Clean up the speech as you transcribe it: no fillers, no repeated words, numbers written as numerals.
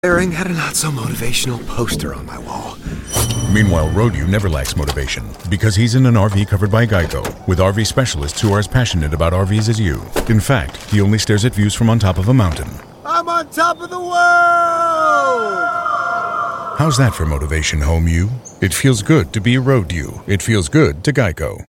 Airing had a not-so-motivational poster on my wall. Meanwhile, Road-U never lacks motivation because he's in an RV covered by Geico with RV specialists who are as passionate about RVs as you. In fact, he only stares at views from on top of a mountain. I'm on top of the world! How's that for motivation, home you? It feels good to be Road-U. It feels good to Geico.